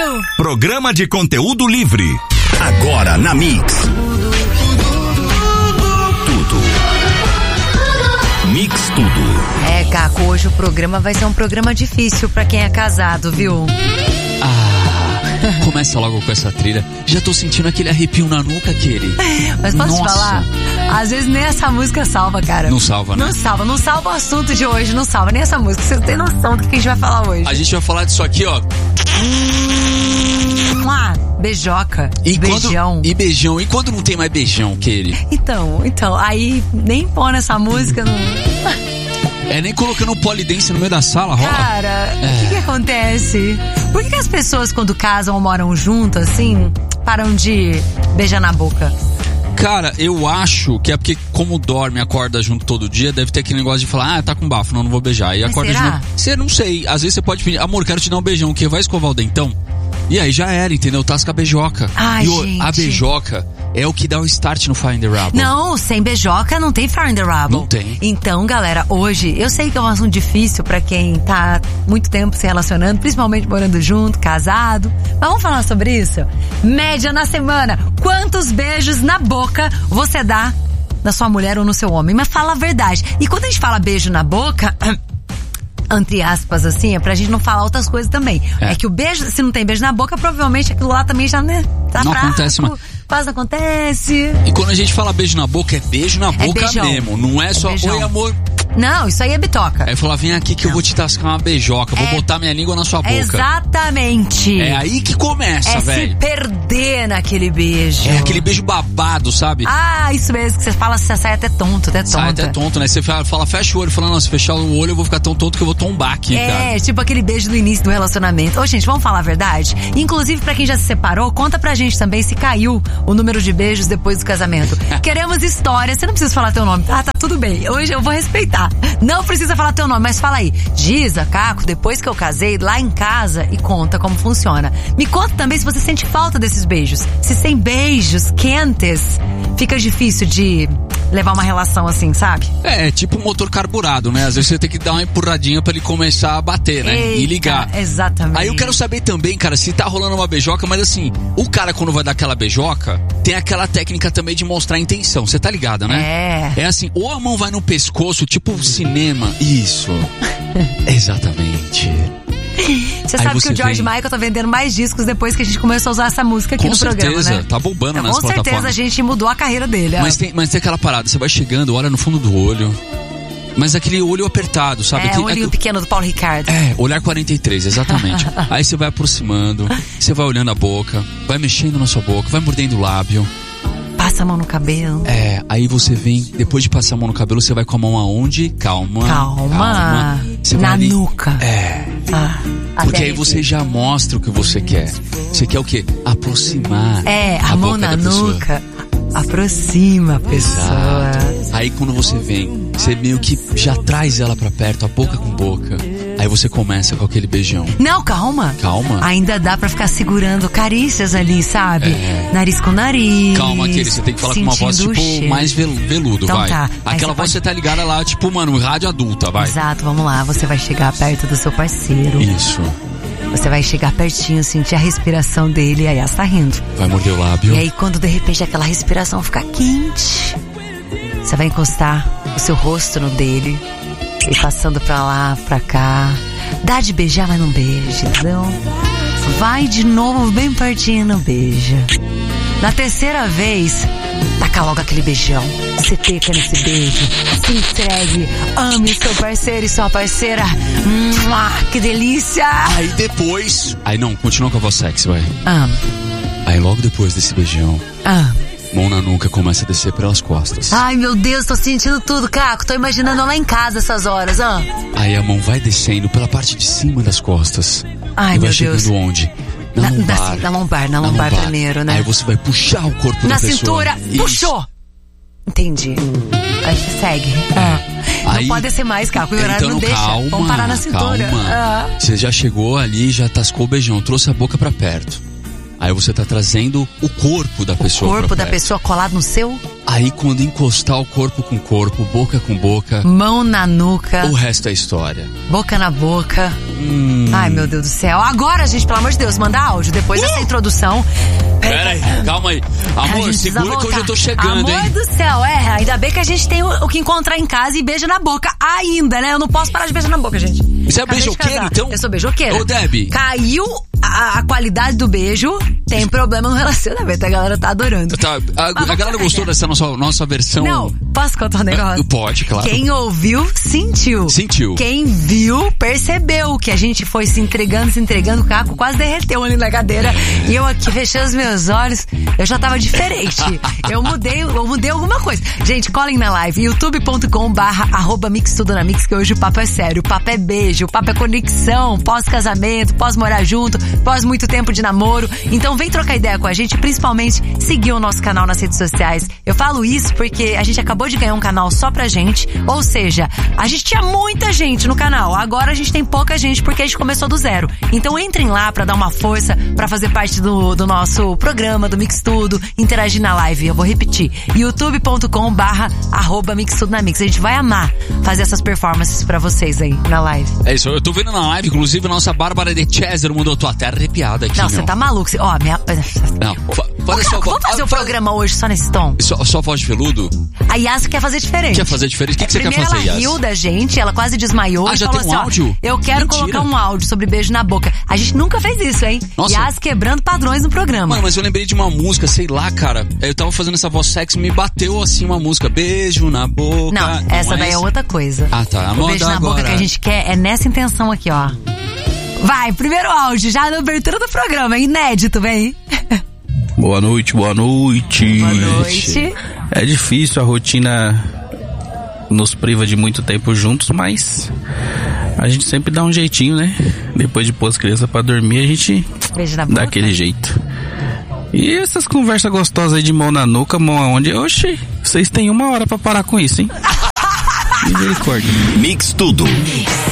Brasil. Programa de conteúdo livre. Agora na Mix. Tudo. Mix Tudo. Caco, hoje o programa vai ser um programa difícil pra quem é casado, viu? Começa logo com essa trilha. Já tô sentindo aquele arrepio na nuca, aquele. Mas posso te falar? Às vezes nem essa música salva, cara. Não salva, né? Não salva o assunto de hoje, não salva nem essa música. Você não tem noção do que a gente vai falar hoje. A gente vai falar disso aqui, ó. Beijoca. Beijão. E beijão. E quando não tem mais beijão, aquele? Então, aí nem pôr nessa música, não... Nem colocando um polidense no meio da sala, rola. Cara, o que acontece? Por que as pessoas quando casam ou moram juntas, assim, param de beijar na boca? Cara, eu acho que é porque como dorme e acorda junto todo dia, deve ter aquele negócio de falar, tá com bafo, não vou beijar. E mas acorda será? de novo. Você não sei, às vezes você pode pedir, amor, quero te dar um beijão, o quê? Vai escovar o dentão? E aí já era, entendeu? Tasca a beijoca. Ai, gente. A beijoca é o que dá o start no Fire in the Rubble. Não, sem beijoca não tem Fire in the Rubble. Não tem. Então, galera, hoje, eu sei que é um assunto difícil pra quem tá muito tempo se relacionando, principalmente morando junto, casado. Mas vamos falar sobre isso? Média na semana. Quantos beijos na boca você dá na sua mulher ou no seu homem? Mas fala a verdade. E quando a gente fala beijo na boca... entre aspas, assim, é pra gente não falar outras coisas também. É que o beijo, se não tem beijo na boca, provavelmente aquilo lá também já, né? Tá não fraco, acontece, mas... quase não acontece. E quando a gente fala beijo na boca, é beijo na boca beijão. mesmo. Não é só, beijão. Oi, amor. Não, isso aí é bitoca. Aí fala, vem aqui que eu vou te tascar uma beijoca. Vou botar minha língua na sua boca. Exatamente. É aí que começa, velho. Se perder naquele beijo. É aquele beijo babado, sabe? Isso mesmo, que você fala, você sai até tonto, Sai até tonto, né? Você fala, fecha o olho, fala, não, se fechar o olho eu vou ficar tão tonto que eu vou tombar aqui, cara. Tipo aquele beijo do início do relacionamento. Ô, gente, vamos falar a verdade? Inclusive, pra quem já se separou, conta pra gente também se caiu o número de beijos depois do casamento. Queremos história, você não precisa falar teu nome. Tá tudo bem, hoje eu vou respeitar. Não precisa falar teu nome, mas fala aí. Giza, Caco, depois que eu casei, lá em casa, e conta como funciona. Me conta também se você sente falta desses beijos. Se sem beijos quentes, fica difícil de levar uma relação assim, sabe? É tipo um motor carburado, né? Às vezes você tem que dar uma empurradinha pra ele começar a bater, né? Eita, e ligar. Exatamente. Aí eu quero saber também, cara, se tá rolando uma beijoca, mas assim, o cara quando vai dar aquela beijoca, tem aquela técnica também de mostrar a intenção. Você tá ligada, né? É assim, ou a mão vai no pescoço, tipo cinema. Isso. Exatamente. Você sabe que o George Michael tá vendendo mais discos depois que a gente começou a usar essa música aqui no programa, né? Tá bombando nas plataformas. Com certeza a gente mudou a carreira dele. Mas tem aquela parada, você vai chegando, olha no fundo do olho, mas aquele olho apertado, sabe? O olhinho pequeno do Paulo Ricardo. Olhar 43, exatamente. Aí você vai aproximando, você vai olhando a boca, vai mexendo na sua boca, vai mordendo o lábio. Passa a mão no cabelo. Aí você vem, depois de passar a mão no cabelo, você vai com a mão aonde? Calma. Você na vai nuca. Porque aí você já mostra o que você quer. Você quer o quê? Aproximar. A mão na nuca. Aproxima a pessoa. Exato. Aí quando você vem, você meio que já traz ela pra perto, a boca com boca. Aí você começa com aquele beijão. Não, calma. Ainda dá pra ficar segurando carícias ali, sabe? Nariz com nariz. Calma, aquele, você tem que falar com uma voz tipo mais veludo, então, vai. Tá. Aquela voz você tá ligada lá, tipo, mano, rádio adulta, vai. Exato, vamos lá. Você vai chegar perto do seu parceiro. Isso. Você vai chegar pertinho, sentir a respiração dele, aí ela tá rindo. Vai morder o lábio. E aí quando de repente aquela respiração ficar quente, você vai encostar o seu rosto no dele e passando pra lá, pra cá. Dá de beijar, mas não beija, entendeu? Vai de novo bem pertinho e não beija. Na terceira vez, taca logo aquele beijão. Se peca nesse beijo, se entregue, ame seu parceiro e sua parceira. Que delícia! Aí depois... Aí não, continua com a voz sexy, vai. Amo. Aí logo depois desse beijão, Amo. Mão na nuca começa a descer pelas costas. Ai, meu Deus, tô sentindo tudo, Caco. Tô imaginando lá em casa essas horas, Aí a mão vai descendo pela parte de cima das costas. Ai, e vai meu chegando Deus. Onde? Na lombar primeiro, né? Aí você vai puxar o corpo da pessoa. Na cintura, puxou! Entendi. Aí você segue. Não pode descer mais, Caco. O horário não deixa. Calma, vamos parar na cintura. Você já chegou ali, já tascou o beijão, trouxe a boca pra perto. Aí você tá trazendo o corpo da pessoa. O corpo da pessoa colado no seu? Aí quando encostar o corpo com corpo, boca com boca, mão na nuca, o resto é história. Boca na boca. Ai, meu Deus do céu. Agora, gente, pelo amor de Deus, manda áudio depois dessa introdução. Pera aí, calma aí. Amor, segura que hoje eu tô chegando, hein? Amor do céu, ainda bem que a gente tem o que encontrar em casa e beija na boca ainda, né? Eu não posso parar de beijar na boca, gente. Você é beijoqueira, então? Eu sou beijoqueira. Ô, Debbie. Caiu a qualidade do beijo, tem problema no relacionamento. A galera tá adorando. Tá, a galera gostou dessa nossa versão? Não, posso contar um negócio? Pode, claro. Quem ouviu, sentiu. Quem viu, percebeu que a gente foi se entregando, o Caco quase derreteu ali na cadeira. E eu aqui fechei os meus olhos, eu já tava diferente. Eu mudei alguma coisa. Gente, colhem na live, youtube.com/mixtudonamix, que hoje o papo é sério, o papo é beijo, o papo é conexão, pós-casamento, pós-morar junto, pós muito tempo de namoro. Então vem trocar ideia com a gente, principalmente seguir o nosso canal nas redes sociais. Eu falo isso porque a gente acabou de ganhar um canal só pra gente, ou seja, a gente tinha muita gente no canal, agora a gente tem pouca gente porque a gente começou do zero. Então entrem lá pra dar uma força, pra fazer parte do nosso programa, do Mix Tudo, interagir na live. Eu vou repetir, youtube.com/mixtudonamix. A gente vai amar fazer essas performances pra vocês aí na live. É isso, eu tô vendo na live, inclusive a nossa Bárbara de César mudou, tô até arrepiada aqui. Não, você tá maluco. Ó, minha... Não, vamos fazer o programa hoje só nesse tom? Só voz de veludo? A Yas quer fazer diferente. Quer fazer diferente? O que você quer fazer, Yas? Ela riu da gente, ela quase desmaiou. Ah, e já falou tem um assim, áudio? Eu quero colocar um áudio sobre beijo na boca. A gente nunca fez isso, hein? Nossa. Yas quebrando padrões no programa. Mano, mas eu lembrei de uma música, sei lá, cara. Eu tava fazendo essa voz sexy, me bateu assim uma música. Beijo na boca. Não, essa daí é outra coisa. Ah, tá. O beijo na boca que a gente quer é nessa intenção aqui, ó. Vai, primeiro áudio, já na abertura do programa, inédito, vem. Boa noite, boa noite. Boa noite. É difícil, a rotina nos priva de muito tempo juntos, mas a gente sempre dá um jeitinho, né? Depois de pôr as crianças pra dormir, a gente dá aquele jeito. E essas conversas gostosas aí de mão na nuca, mão aonde? Oxi, vocês têm 1 hora pra parar com isso, hein? Misericórdia. Mix Tudo.